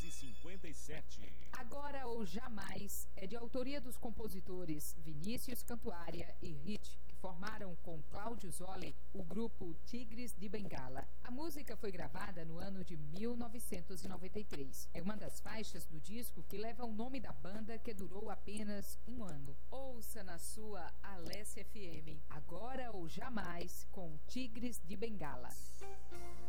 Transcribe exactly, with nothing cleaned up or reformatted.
e cinquenta e sete. Agora ou Jamais é de autoria dos compositores Vinícius Cantuária e Hit, que formaram com Cláudio Zoli o grupo Tigres de Bengala. A música foi gravada no ano de mil novecentos e noventa e três. É uma das faixas do disco que leva o nome da banda, que durou apenas um ano. Ouça na sua Alessia F M. Agora ou Jamais com Tigres de Bengala.